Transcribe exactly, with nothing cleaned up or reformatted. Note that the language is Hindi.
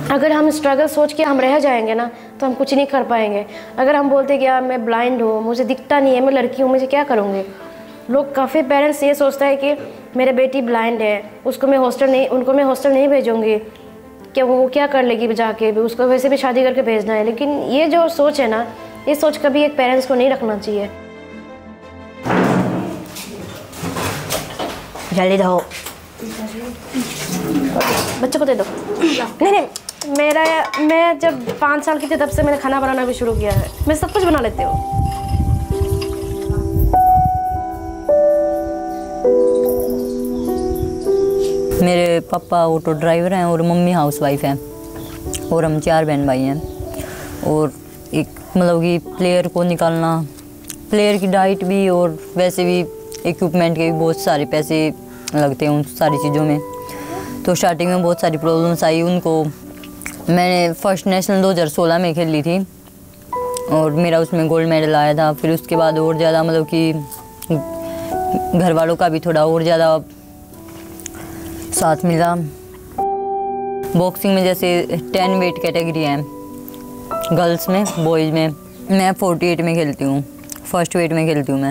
अगर हम स्ट्रगल सोच के हम रह जाएंगे ना तो हम कुछ नहीं कर पाएंगे। अगर हम बोलते कि यार मैं ब्लाइंड हूँ, मुझे दिखता नहीं है, मैं लड़की हूँ, मुझे क्या करूँगी। लोग काफ़ी पेरेंट्स ये सोचता है कि मेरे बेटी ब्लाइंड है, उसको मैं हॉस्टल नहीं उनको मैं हॉस्टल नहीं भेजूँगी, क्या वो क्या कर लेगी जाके भी, उसको वैसे भी शादी करके भेजना है। लेकिन ये जो सोच है ना, ये सोच कभी एक पेरेंट्स को नहीं रखना चाहिए। जल्दी दो, बच्चों को दे दो। नहीं नहीं, मेरा मैं जब पाँच साल की थी तब से मैंने खाना बनाना भी शुरू किया है। मैं सब कुछ बना लेती हूँ। मेरे पापा ऑटो ड्राइवर हैं और मम्मी हाउसवाइफ हैं और हम चार बहन भाई हैं। और एक मतलब कि प्लेयर को निकालना, प्लेयर की डाइट भी और वैसे भी इक्विपमेंट के भी बहुत सारे पैसे लगते हैं उन सारी चीज़ों में। तो स्टार्टिंग में बहुत सारी प्रॉब्लम्स आई उनको। मैंने फर्स्ट नेशनल दो हज़ार सोलह में खेल ली थी और मेरा उसमें गोल्ड मेडल आया था। फिर उसके बाद और ज़्यादा मतलब कि घर वालों का भी थोड़ा और ज़्यादा साथ मिला। बॉक्सिंग में जैसे टेन वेट कैटेगरी है गर्ल्स में, बॉयज़ में, मैं अड़तालीस में खेलती हूँ, फर्स्ट वेट में खेलती हूँ मैं।